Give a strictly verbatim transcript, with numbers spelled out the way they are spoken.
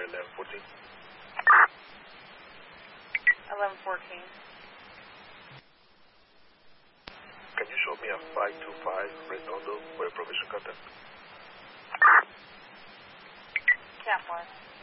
eleven fourteen. eleven fourteen. Can you show me a five two five Redondo for a provision contact? Ten one.